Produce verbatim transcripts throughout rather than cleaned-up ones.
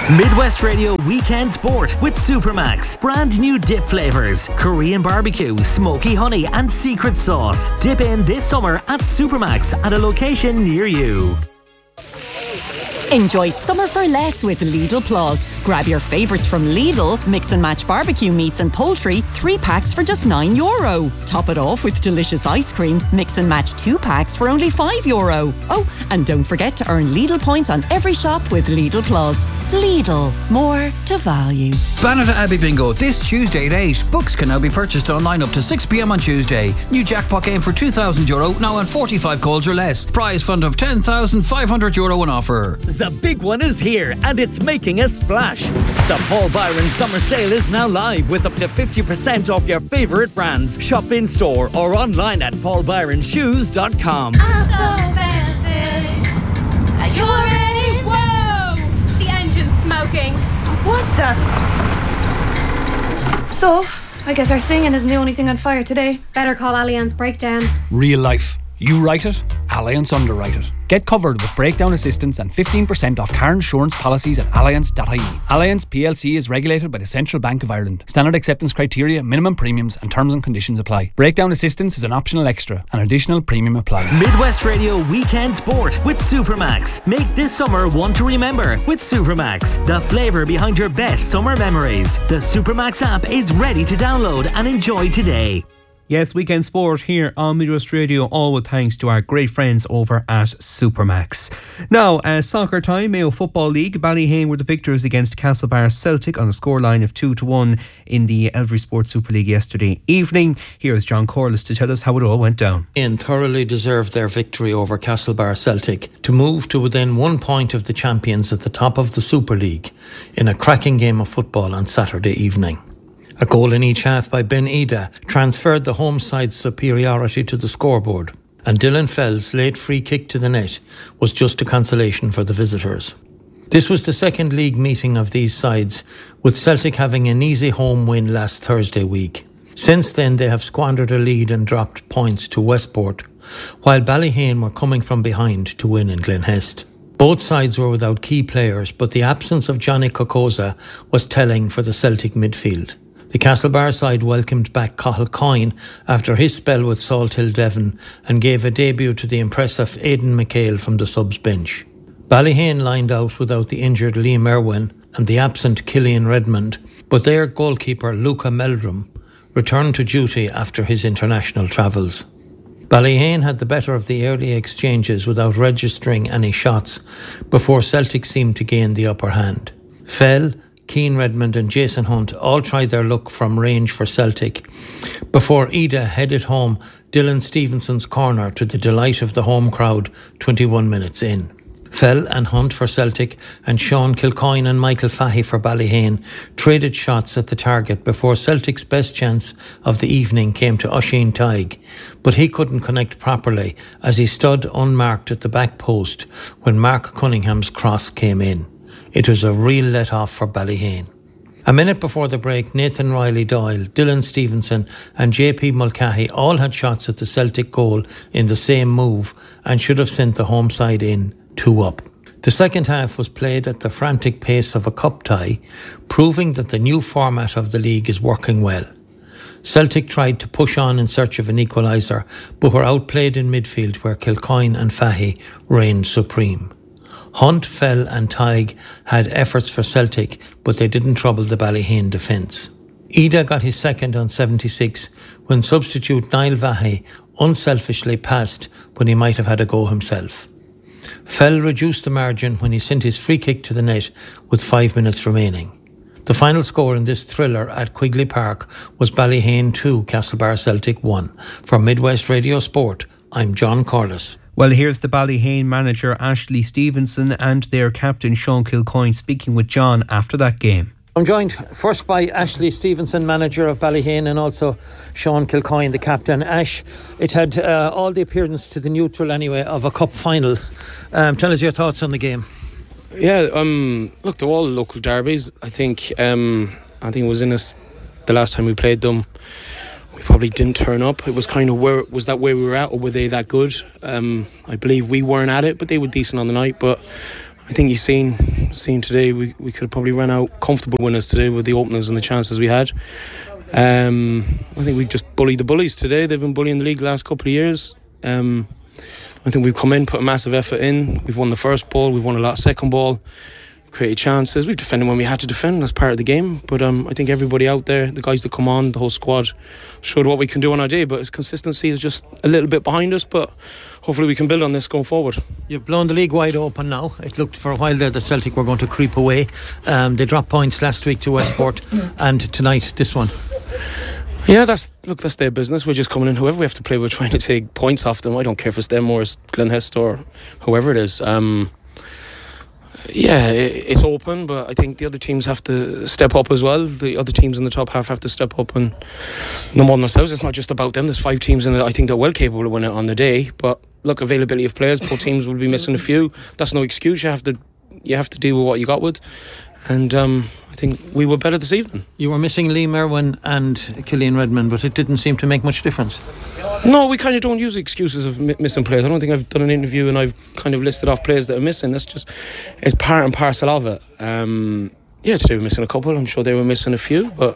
Midwest Radio Weekend Sport with Supermax. Brand new dip flavours. Korean barbecue, smoky honey and secret sauce. Dip in this summer at Supermax at a location near you. Enjoy summer for less with Lidl Plus. Grab your favourites from Lidl, mix and match barbecue meats and poultry, three packs for just nine euro. Top it off with delicious ice cream, mix and match two packs for only five euro. Oh, and don't forget to earn Lidl points on every shop with Lidl Plus. Lidl, more to value. Banner Abbey Bingo this Tuesday at eight. Books can now be purchased online up to six p m on Tuesday. New jackpot game for two thousand euro, now on forty-five calls or less. Prize fund of ten thousand five hundred euro on offer. The big one is here and it's making a splash. The Paul Byron Summer Sale is now live with up to fifty percent off your favourite brands. Shop in store or online at paul byron shoes dot com. I'm so fancy. Are you ready? Whoa! The engine's smoking. What the? So, I guess our singing isn't the only thing on fire today. Better call Allianz Breakdown. Real life. You write it, Allianz underwrite it. Get covered with breakdown assistance and fifteen percent off car insurance policies at allianz dot I E. Allianz P L C is regulated by the Central Bank of Ireland. Standard acceptance criteria, minimum premiums and terms and conditions apply. Breakdown assistance is an optional extra. An additional premium applies. Midwest Radio Weekend Sport with Supermax. Make this summer one to remember with Supermax. The flavour behind your best summer memories. The Supermax app is ready to download and enjoy today. Yes, Weekend Sport here on Midwest Radio, all with thanks to our great friends over at Supermax. Now, uh, soccer time, Mayo Football League. Ballyhane were the victors against Castlebar Celtic on a scoreline of two to one in the Elvery Sports Super League yesterday evening. Here's John Corliss to tell us how it all went down. And thoroughly deserved their victory over Castlebar Celtic to move to within one point of the champions at the top of the Super League in a cracking game of football on Saturday evening. A goal in each half by Ben Ida transferred the home side's superiority to the scoreboard, and Dylan Fell's late free kick to the net was just a consolation for the visitors. This was the second league meeting of these sides, with Celtic having an easy home win last Thursday week. Since then they have squandered a lead and dropped points to Westport, while Ballyhane were coming from behind to win in Glenhest. Both sides were without key players, but the absence of Johnny Kokoza was telling for the Celtic midfield. The Castlebar side welcomed back Cathal Coyne after his spell with Salt Hill Devon and gave a debut to the impressive Aidan McHale from the subs bench. Ballyhane lined out without the injured Liam Irwin and the absent Killian Redmond, but their goalkeeper Luca Meldrum returned to duty after his international travels. Ballyhane had the better of the early exchanges without registering any shots before Celtic seemed to gain the upper hand. Fell, Keane Redmond and Jason Hunt all tried their luck from range for Celtic before Ida headed home Dylan Stevenson's corner to the delight of the home crowd twenty-one minutes in. Fell and Hunt for Celtic and Sean Kilcoyne and Michael Fahy for Ballyhane traded shots at the target before Celtic's best chance of the evening came to Oisín Tadhg, but he couldn't connect properly as he stood unmarked at the back post when Mark Cunningham's cross came in. It was a real let-off for Ballyhane. A minute before the break, Nathan Riley-Doyle, Dylan Stevenson and J P Mulcahy all had shots at the Celtic goal in the same move and should have sent the home side in two up. The second half was played at the frantic pace of a cup tie, proving that the new format of the league is working well. Celtic tried to push on in search of an equaliser, but were outplayed in midfield where Kilcoyne and Fahy reigned supreme. Hunt, Fell and Tadhg had efforts for Celtic, but they didn't trouble the Ballyhane defence. Ida got his second on seventy-six when substitute Niall Vahe unselfishly passed when he might have had a go himself. Fell reduced the margin when he sent his free kick to the net with five minutes remaining. The final score in this thriller at Quigley Park was Ballyhane two, Castlebar Celtic one. For Midwest Radio Sport, I'm John Corliss. Well, here's the Ballyhane manager Ashley Stevenson and their captain Sean Kilcoyne speaking with John after that game. I'm joined first by Ashley Stevenson, manager of Ballyhane, and also Sean Kilcoyne, the captain. Ash, it had uh, all the appearance to the neutral anyway of a cup final. Um, tell us your thoughts on the game. Yeah, um, look, they're all local derbies. I think um, I think it was in us the last time we played them. We probably didn't turn up. It was kind of where was that where we were at, or were they that good? Um, I believe we weren't at it, but they were decent on the night. But I think you've seen seen today we, we could have probably run out comfortable winners today with the openers and the chances we had. Um, I think we just bullied the bullies today. They've been bullying the league the last couple of years. Um, I think we've come in, put a massive effort in. We've won the first ball, we've won a lot of second ball, created chances. We've defended when we had to defend. That's part of the game. But um, I think everybody out there, the guys that come on, the whole squad, showed what we can do on our day. But its consistency is just a little bit behind us. But hopefully we can build on this going forward. You've blown the league wide open now. It looked for a while there that Celtic were going to creep away. Um, they dropped points last week to Westport, and tonight this one. Yeah, that's look, that's their business. We're just coming in. Whoever we have to play, we're trying to take points off them. I don't care if it's them or it's Glenhest or whoever it is. Um, yeah, it, it's open, but I think the other teams have to step up as well. The other teams in the top half have to step up, and no more than ourselves. It's not just about them. There's five teams in it. I think they're well capable of winning it on the day. But look, availability of players. Both teams will be missing a few. That's no excuse. You have to you have to deal with what you got with. And um, I think we were better this evening. You were missing Liam Irwin and Killian Redmond, but it didn't seem to make much difference. No, we kind of don't use excuses of m- missing players. I don't think I've done an interview and I've kind of listed off players that are missing. That's just, it's part and parcel of it. Um, yeah, today we're missing a couple. I'm sure they were missing a few, but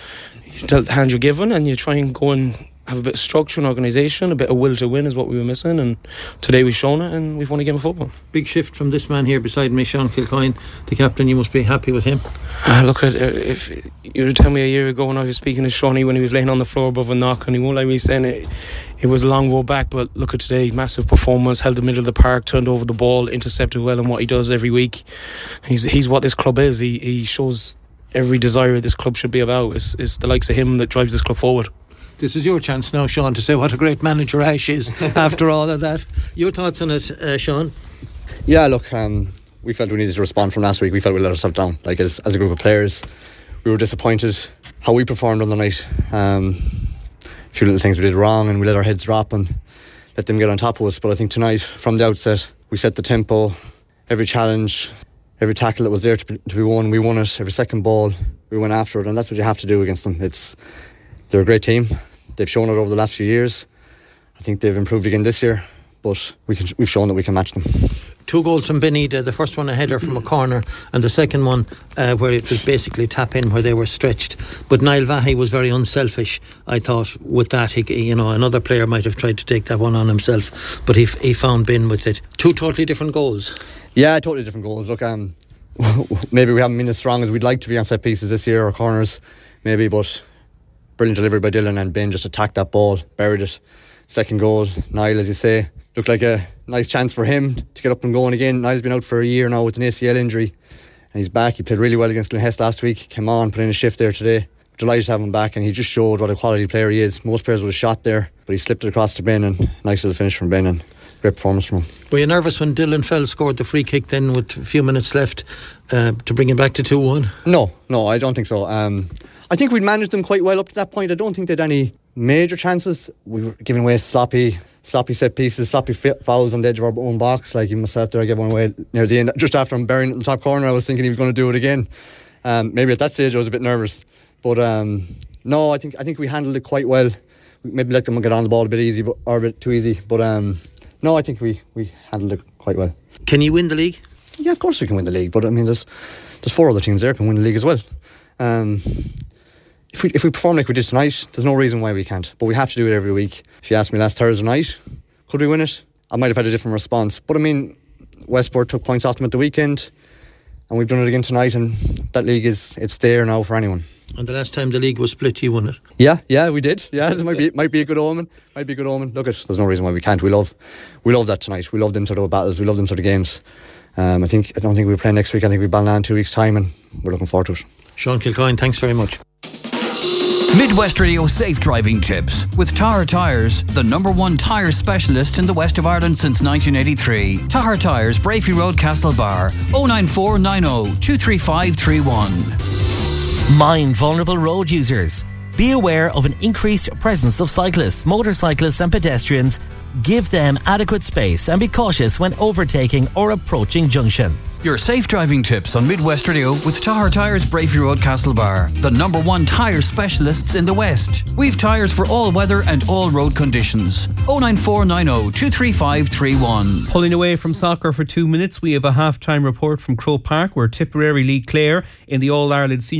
you tell the hand you're given and you try and go and have a bit of structure and organisation, a bit of will to win is what we were missing, and today we've shown it and we've won a game of football. Big shift from this man here beside me, Sean Kilcoyne, the captain. You must be happy with him. Uh, look, at if you would tell me a year ago when I was speaking to Shawnee when he was laying on the floor above a knock, and he won't like me saying it, it was a long road back, but look at today, massive performance, held the middle of the park, turned over the ball, intercepted well in what he does every week. He's he's what this club is. He, he shows every desire this club should be about. It's, it's the likes of him that drives this club forward. This is your chance now, Sean, to say what a great manager Ash is after all of that. Your thoughts on it, uh, Sean? Yeah, look, um, we felt we needed to respond from last week. We felt we let ourselves down. Like as, as a group of players, we were disappointed how we performed on the night. Um, a few little things we did wrong, and we let our heads drop and let them get on top of us. But I think tonight, from the outset, we set the tempo. Every challenge, every tackle that was there to be, to be won, we won it. Every second ball, we went after it, and that's what you have to do against them. It's They're a great team. They've shown it over the last few years. I think they've improved again this year, but we can, we've shown that we can match them. Two goals from Benida, the first one a header from a corner, and the second one uh, where it was basically tap in where they were stretched. But Niall Vahy was very unselfish, I thought, with that. He, you know, another player might have tried to take that one on himself, but he he found Ben with it. Two totally different goals. Yeah, totally different goals. Look, um, maybe we haven't been as strong as we'd like to be on set pieces this year or corners, maybe, but brilliant delivery by Dylan, and Ben just attacked that ball, buried it. Second goal, Niall, as you say, looked like a nice chance for him to get up and going again. Niall's been out for a year now with an A C L injury, and he's back. He played really well against Glenhest last week, came on, put in a shift there today. Delighted to have him back, and he just showed what a quality player he is. Most players would have shot there, but he slipped it across to Ben, and nice little finish from Ben, and great performance from him. Were you nervous when Dylan Fell scored the free kick then with a few minutes left uh, to bring it back to two one? No, no, I don't think so. Um, I think we'd managed them quite well up to that point. I don't think they had any major chances. We were giving away sloppy sloppy set pieces, sloppy fouls on the edge of our own box. Like you myself there, I gave one away near the end. Just after I'm burying it in the top corner, I was thinking he was going to do it again. Um, maybe at that stage I was a bit nervous. But um, no, I think I think we handled it quite well. We maybe let them get on the ball a bit easy, but, or a bit too easy. But um, no, I think we, we handled it quite well. Can you win the league? Yeah, of course we can win the league. But I mean, there's there's four other teams there who can win the league as well. Um, If we, if we perform like we did tonight, there's no reason why we can't. But we have to do it every week. If you asked me last Thursday night, could we win it? I might have had a different response. But I mean, Westport took points off them at the weekend, and we've done it again tonight, and that league is, it's there now for anyone. And the last time the league was split, you won it. Yeah, yeah, we did. Yeah, it might be might be a good omen. Might be a good omen. Look, at there's no reason why we can't. We love, we love that tonight. We love them sort of battles. We love them sort of games. Um, I think I don't think we're playing next week. I think we Ballan in two weeks' time, and we're looking forward to it. Sean Kilcoyne, thanks very much. Midwest Radio safe driving tips with Tahar Tyres, the number one tyre specialist in the west of Ireland since nineteen eighty-three. Tahar Tyres, Brafey Road, Castlebar, oh nine four nine oh two three five three one. Mind vulnerable road users. Be aware of an increased presence of cyclists, motorcyclists and pedestrians Give them adequate space and be cautious when overtaking or approaching junctions. Your safe driving tips on Midwest Radio with Tahar Tyres, Bravey Road, Castlebar. The number one tyre specialists in the West. We've tyres for all weather and all road conditions. oh nine four nine oh, two three five three one. Pulling away from soccer for two minutes, we have a half-time report from Croke Park where Tipperary lead Clare in the All-Ireland Senior